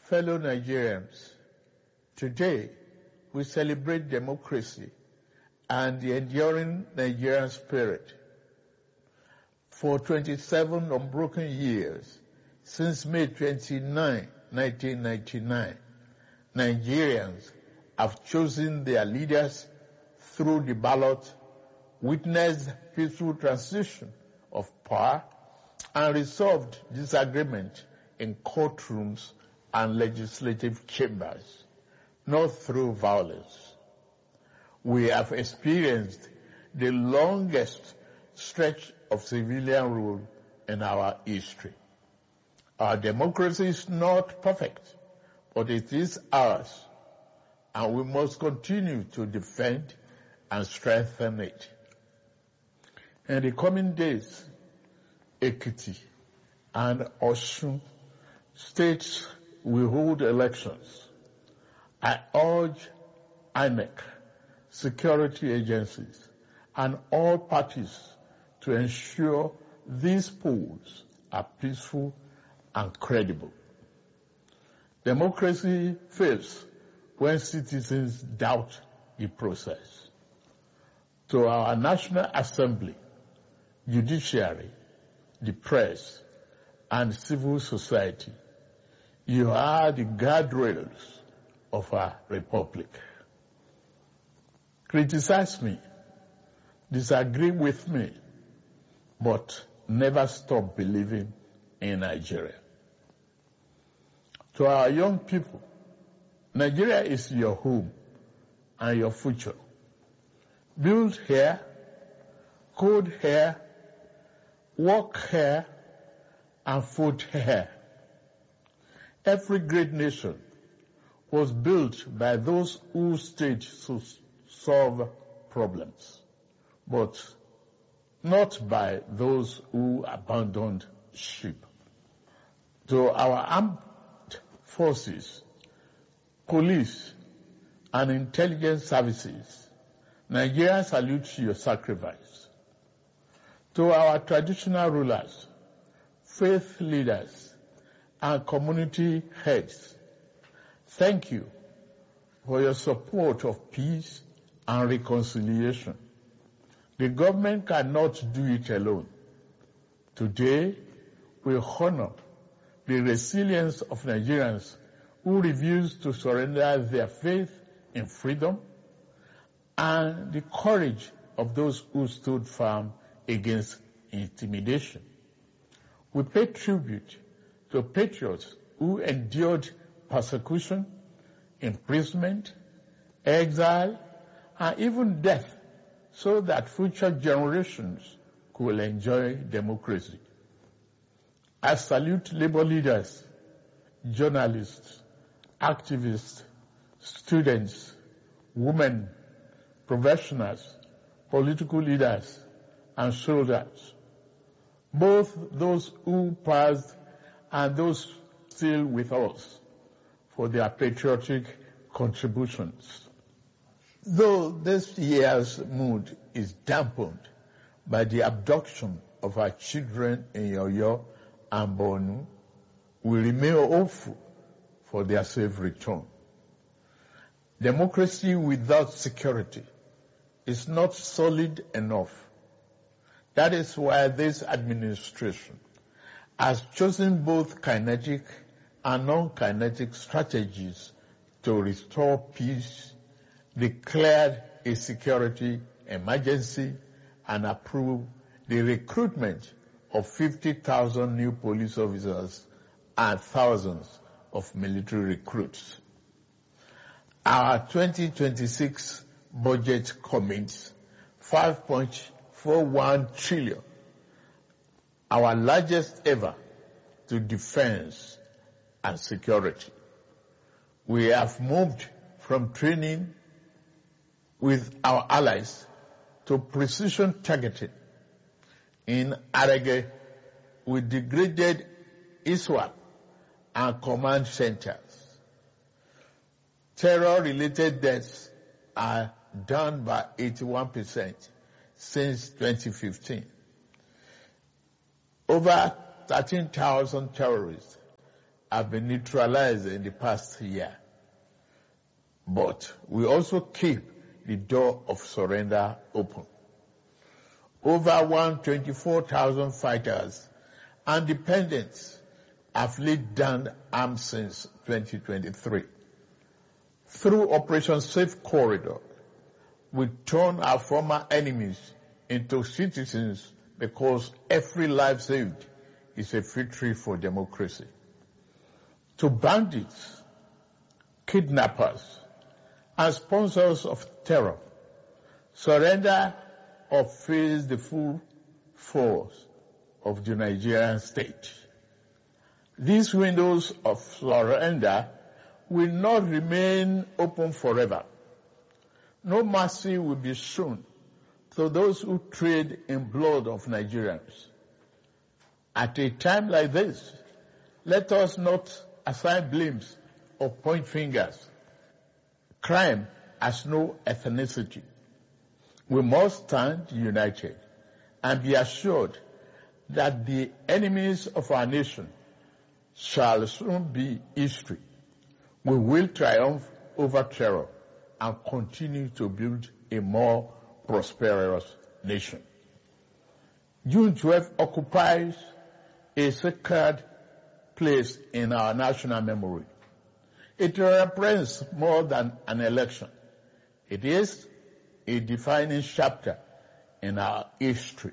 Fellow Nigerians, today we celebrate democracy and the enduring Nigerian spirit. For 27 unbroken years, since May 29, 1999, Nigerians have chosen their leaders through the ballot, witnessed peaceful transition of power, and resolved disagreement in courtrooms and legislative chambers, not through violence. We have experienced the longest stretch of civilian rule in our history. Our democracy is not perfect, but it is ours, and we must continue to defend and strengthen it. In the coming days, Ekiti and Osun states will hold elections. I urge INEC, security agencies, and all parties to ensure these polls are peaceful and credible. Democracy fails when citizens doubt the process. To our National Assembly, judiciary, the press, and civil society, you are the guardrails of our republic. Criticize me, disagree with me, but never stop believing in Nigeria. To our young people, Nigeria is your home and your future. Build here, code here, work here, and food here. Every great nation was built by those who stayed to solve problems, but not by those who abandoned ship. To our armed forces, police, and intelligence services, Nigeria salutes your sacrifice. To our traditional rulers, faith leaders, and community heads, thank you for your support of peace and reconciliation. The government cannot do it alone. Today, we honor the resilience of Nigerians who refuse to surrender their faith in freedom and the courage of those who stood firm against intimidation. We pay tribute to patriots who endured persecution, imprisonment, exile, and even death so that future generations could enjoy democracy. I salute labor leaders, journalists, activists, students, women, professionals, political leaders, and soldiers, both those who passed and those still with us, for their patriotic contributions. Though this year's mood is dampened by the abduction of our children in Oyo and Borno, we remain hopeful for their safe return. Democracy without security is not solid enough. That is why this administration has chosen both kinetic and non-kinetic strategies to restore peace, declared a security emergency, and approved the recruitment of 50,000 new police officers and thousands of military recruits. Our 2026 budget commits 5.41 trillion, our largest ever, to defense and security. We have moved from training with our allies to precision targeting. In Arege, we degraded ISWAP and command centers. Terror-related deaths are down by 81% since 2015. Over 13,000 terrorists have been neutralized in the past year. But we also keep the door of surrender open. Over 124,000 fighters and dependents have laid down arms since 2023. Through Operation Safe Corridor, we turn our former enemies into citizens because every life saved is a victory for democracy. To bandits, kidnappers, and sponsors of terror, surrender or face the full force of the Nigerian state. These windows of surrender will not remain open forever. No mercy will be shown to those who trade in blood of Nigerians. At a time like this, let us not assign blames or point fingers. Crime has no ethnicity. We must stand united and be assured that the enemies of our nation shall soon be history. We will triumph over terror and continue to build a more prosperous nation. June 12 occupies a sacred place in our national memory. It represents more than an election. It is a defining chapter in our history.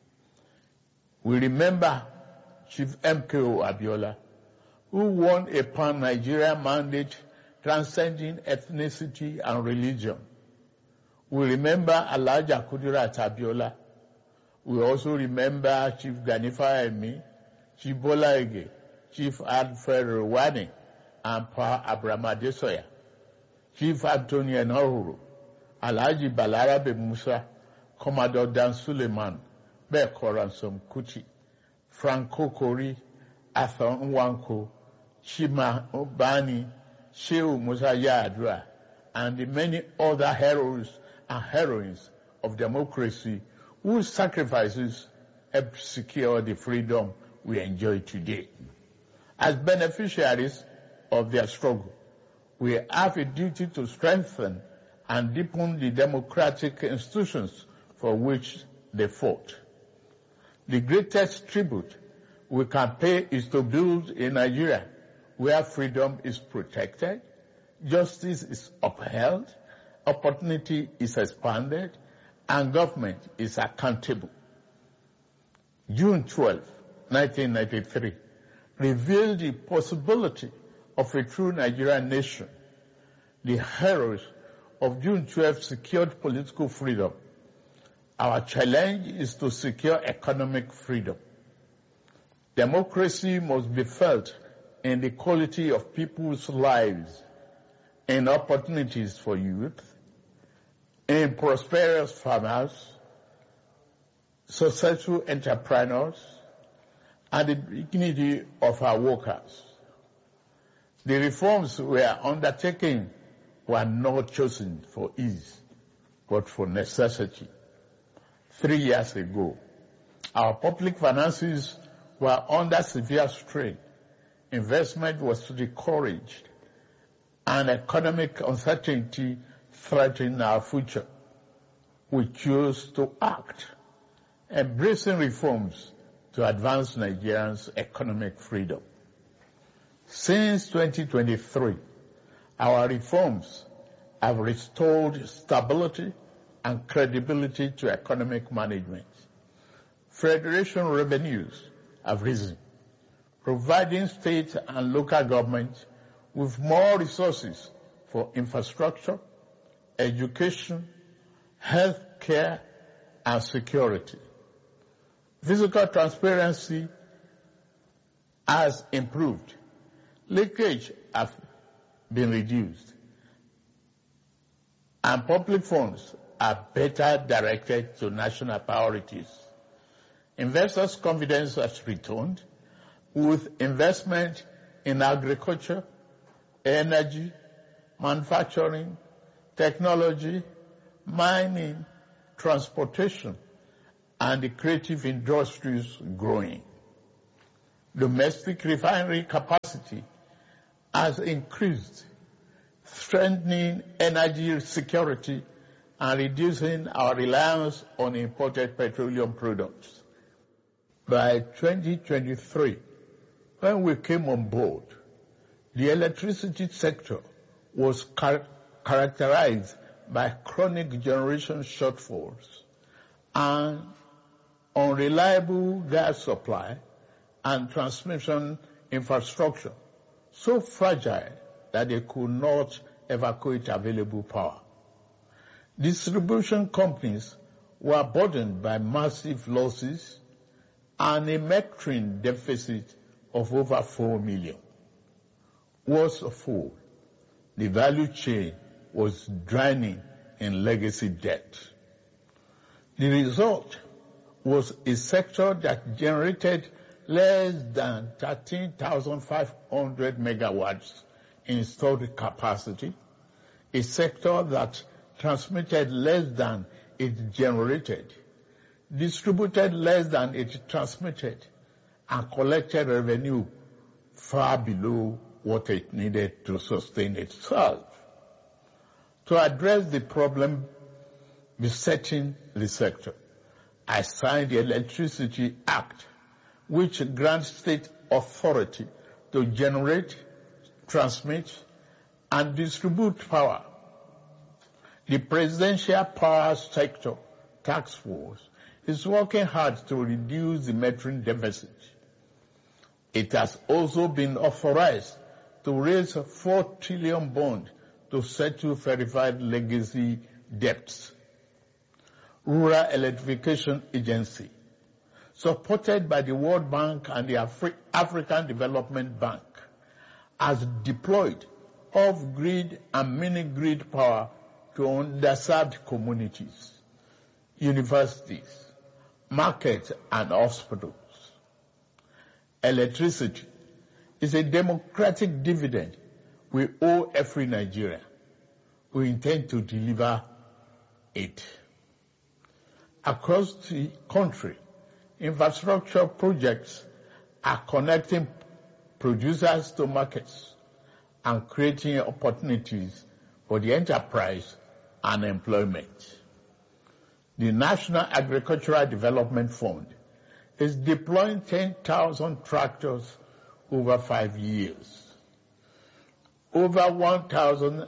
We remember Chief MKO Abiola, who won a pan-Nigerian mandate transcending ethnicity and religion. We remember Alhaja Kudirat Abiola. We also remember Chief Gani Fahimi, Chief Bola Ige, Chief Alfred Rwani, and Pa Abraham Adesoya, Chief Anthony Enahoro, Alhaji Balarabe Musa, Commodore Dan Suleiman, Beko Ransom Kuti, Franco Kori, Arthur Nwanko, Chima Obani, Shehu Musa Yar'Adua, and the many other heroes and heroines of democracy whose sacrifices help secure the freedom we enjoy today. As beneficiaries of their struggle, we have a duty to strengthen and deepen the democratic institutions for which they fought. The greatest tribute we can pay is to build a Nigeria where freedom is protected, justice is upheld, opportunity is expanded, and government is accountable. June 12, 1993, revealed the possibility of a true Nigerian nation. The heroes of June 12 secured political freedom. Our challenge is to secure economic freedom. Democracy must be felt in the quality of people's lives, in opportunities for youth, in prosperous farmers, successful entrepreneurs, and the dignity of our workers. The reforms we are undertaking were not chosen for ease, but for necessity. 3 years ago, our public finances were under severe strain. Investment was discouraged, and economic uncertainty threatened our future. We chose to act, embracing reforms to advance Nigerians' economic freedom. Since 2023, our reforms have restored stability and credibility to economic management. Federation revenues have risen, providing state and local governments with more resources for infrastructure, education, health care, and security. Fiscal transparency has improved. Leakage has been reduced, and public funds are better directed to national priorities. Investors' confidence has returned with investment in agriculture, energy, manufacturing, technology, mining, transportation, and the creative industries growing. Domestic refinery capacity has increased, strengthening energy security and reducing our reliance on imported petroleum products. By 2023, when we came on board, the electricity sector was characterized by chronic generation shortfalls and unreliable gas supply and transmission infrastructure so fragile that they could not evacuate available power. Distribution companies were burdened by massive losses and a metering deficit of over 4 million. Worst of all, the value chain was drowning in legacy debt. The result was a sector that generated less than 13,500 megawatts installed capacity, a sector that transmitted less than it generated, distributed less than it transmitted, and collected revenue far below what it needed to sustain itself. To address the problem besetting the sector, I signed the Electricity Act, which grants state authority to generate, transmit, and distribute power. The Presidential Power Sector Task Force is working hard to reduce the metering deficit. It has also been authorized to raise 4 trillion bond to settle verified legacy debts. Rural Electrification Agency, supported by the World Bank and the African Development Bank, has deployed off-grid and mini-grid power to underserved communities, universities, markets, and hospitals. Electricity is a democratic dividend we owe every Nigerian. We intend to deliver it. Across the country, infrastructure projects are connecting producers to markets and creating opportunities for the enterprise and employment. The National Agricultural Development Fund is deploying 10,000 tractors over 5 years. Over 1,000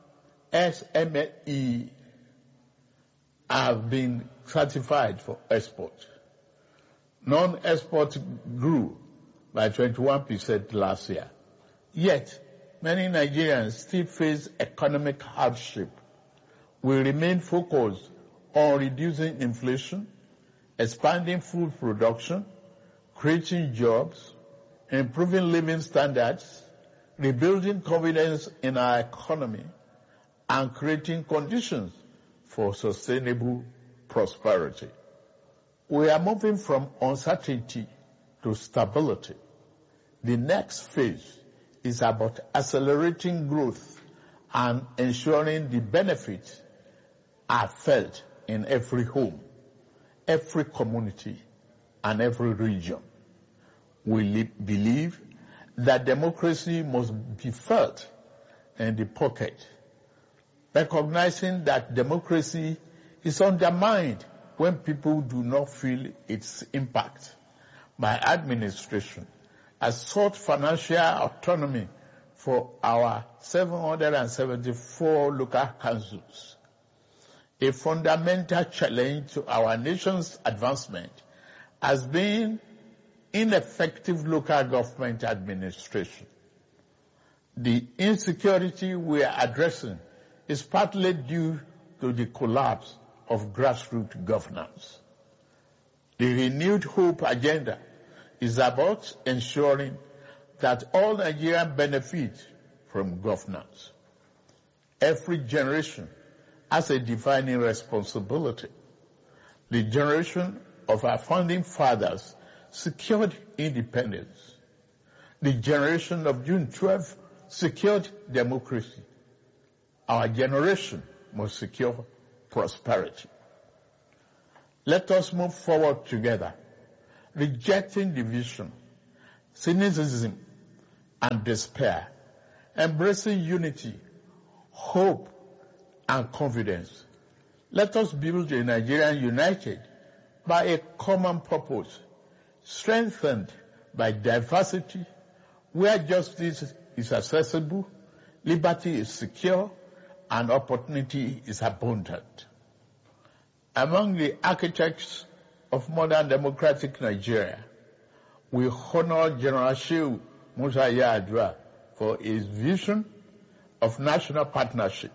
SME have been certified for export. Non-export grew by 21% last year. Yet, many Nigerians still face economic hardship. We remain focused on reducing inflation, expanding food production, creating jobs, improving living standards, rebuilding confidence in our economy, and creating conditions for sustainable prosperity. We are moving from uncertainty to stability. The next phase is about accelerating growth and ensuring the benefits are felt in every home, every community, and every region. We believe that democracy must be felt in the pocket, recognizing that democracy is undermined when people do not feel its impact. My administration has sought financial autonomy for our 774 local councils. A fundamental challenge to our nation's advancement has been ineffective local government administration. The insecurity we are addressing is partly due to the collapse of grassroots governance. The Renewed Hope agenda is about ensuring that all Nigerians benefit from governance. Every generation has a defining responsibility. The generation of our founding fathers secured independence. The generation of June 12 secured democracy. Our generation must secure prosperity. Let us move forward together, rejecting division, cynicism, and despair, embracing unity, hope, and confidence. Let us build a Nigeria united by a common purpose, strengthened by diversity, where justice is accessible, liberty is secure, and opportunity is abundant. Among the architects of modern democratic Nigeria, we honor General Shehu Musa Yar'Adua for his vision of national partnership.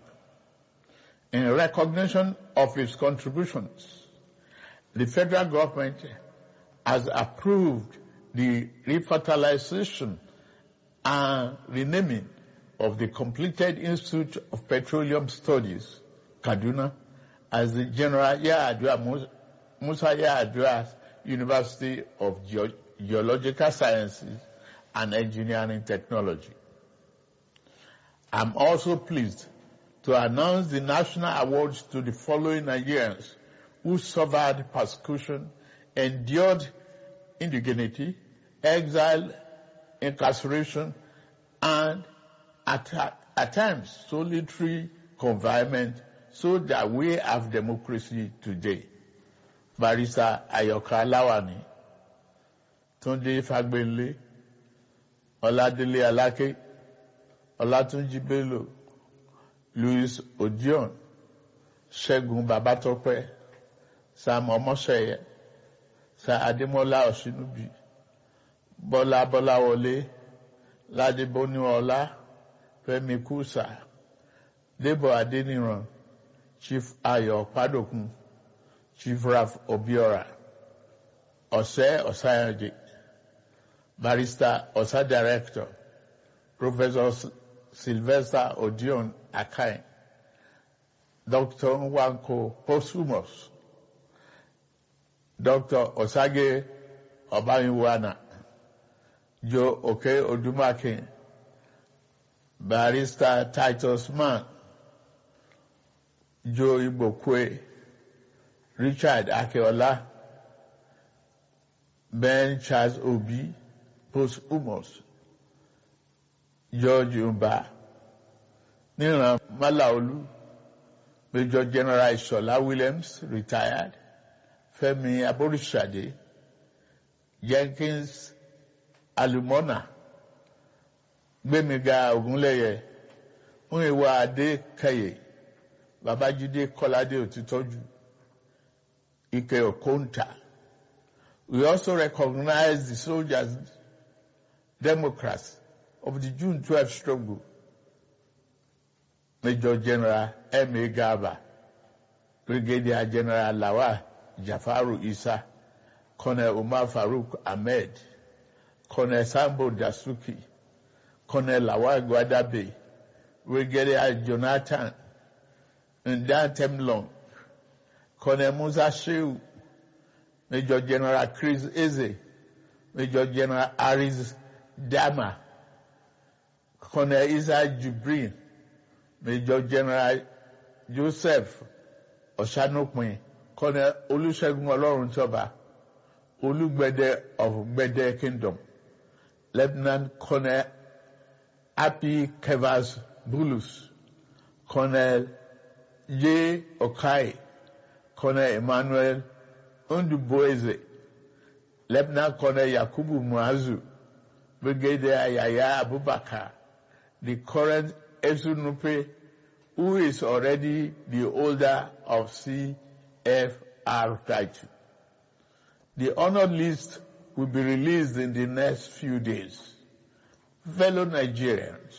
In recognition of his contributions, the federal government has approved the refertilization and renaming of the completed Institute of Petroleum Studies, Kaduna, as the General Musa Yar'Adua University of Geological Sciences and Engineering Technology. I'm also pleased to announce the national awards to the following Nigerians who suffered persecution, endured indignity, exile, incarceration, and at times solitary confinement, so that we have democracy today. Barrister Ayoka Lawani, Tunde Fagbele, Oladele Alake, Olatunji Bello, Louis Odion, Segun Babatope, Sam Omoseye, Sir Ademola Oshinubi, Bola Bolawole, Ladebonu Ola, Femi Kusa, Debo Adeniran, Chief Ayo Padokun, Chief Raf Obiora, Ose Osayaji, Barrister Osa Director, Professor Sylvester Odion Akai, Dr. Nwanko Posthumous, Dr. Osage Obayiwana, Joe Oke Odumake, Barrister Titus Mann, Joe Ibokwe, Richard Akeola, Ben Charles Obi, Posthumous, George Umba, Niran Malaolu, Major General Ishola Williams, retired, Femi Aborishade, Jenkins Alumona, Gbemiga Ogunleye, Muyiwa Ade Kaye, Babajide Kolade Otitoju, Ike Okonta. We also recognize the soldiers, Democrats of the June 12 struggle, Major General M.A. Garba, Brigadier General Lawal Jafaru Isa, Colonel Umar Farouk Ahmed, Colonel Sambo Dasuki, Colonel Lawal Gwadabe, Brigadier Jonathan Ndan Temlong, Colonel Musa Shehu, Major General Chris Eze, Major General Aris Dama, Colonel Isa Jibrin, Major General Joseph Oshanopin, Colonel Olusegun Oloruntoba, Olugbede of Gbede Kingdom, Lieutenant Colonel Api Kevas Bulus, Colonel J. Okai, Colonel Emmanuel Unduboeze, Lieutenant Colonel Yakubu Muazu, Brigadier Yaya Abubakar, the current Esunupe, who is already the holder of CFR title. The honored list will be released in the next few days. Fellow Nigerians,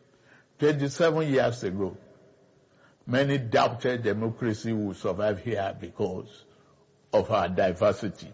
27 years ago, many doubted democracy would survive here because of our diversity.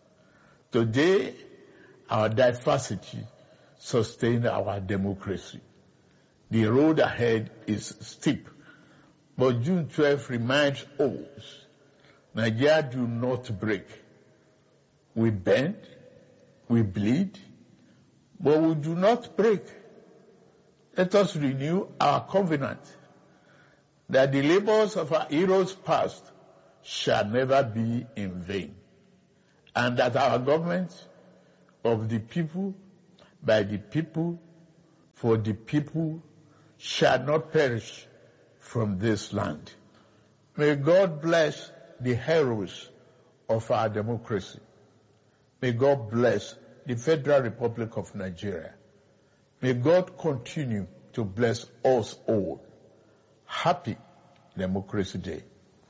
Today, our diversity sustains our democracy. The road ahead is steep, but June 12 reminds us, Nigeria do not break. We bend, we bleed, but we do not break. Let us renew our covenant that the labors of our heroes past shall never be in vain, and that our government of the people, by the people, for the people, shall not perish from this land. May God bless the heroes of our democracy. May God bless the Federal Republic of Nigeria. May God continue to bless us all. Happy Democracy Day.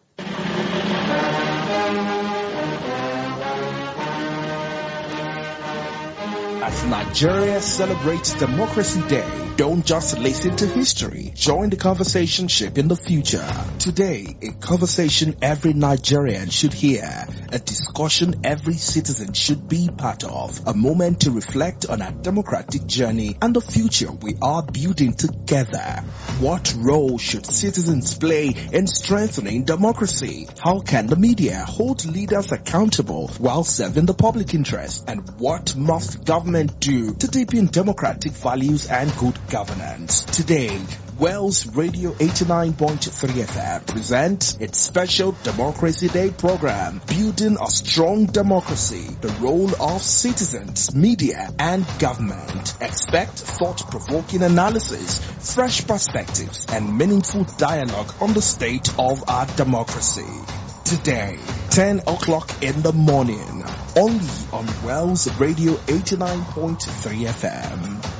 As Nigeria celebrates Democracy Day, don't just listen to history. Join the conversation shaping the future. Today, a conversation every Nigerian should hear. A discussion every citizen should be part of. A moment to reflect on our democratic journey and the future we are building together. What role should citizens play in strengthening democracy? How can the media hold leaders accountable while serving the public interest? And what must government do to deepen democratic values and good governance? Today, Wells Radio 89.3 FM presents its special Democracy Day program, Building a Strong Democracy, the Role of Citizens, Media and Government. Expect thought-provoking analysis, fresh perspectives and meaningful dialogue on the state of our democracy. Today, 10 o'clock in the morning, only on Wells Radio 89.3 FM.